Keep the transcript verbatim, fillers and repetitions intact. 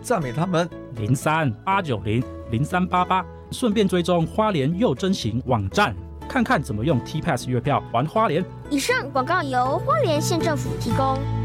赞美他们。 零三八九零零三八八，顺便追踪花莲又真行网站，看看怎么用 T Pass 月票玩花莲。 以上广告由花莲县政府提供。